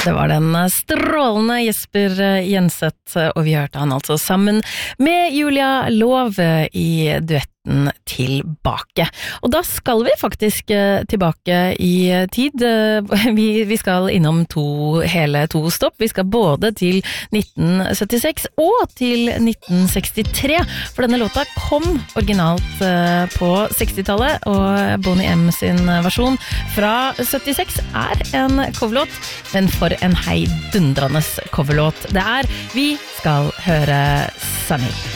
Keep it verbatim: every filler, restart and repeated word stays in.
Det var den strålende Jesper Jenseth, og vi hørte han altså sammen med Julia Lov i duetten Tilbake. Og da skal vi faktisk tilbake i tid. Vi, vi skal innom to, hele to stopp. Vi skal både til nitten syttiseks og til nitten sekstitre, for denne låta kom originalt på sekstitallet, og Boney M sin versjon fra syttiseks er en coverlåt, men for en heidundrende coverlåt det er. Vi skal høre Sunny.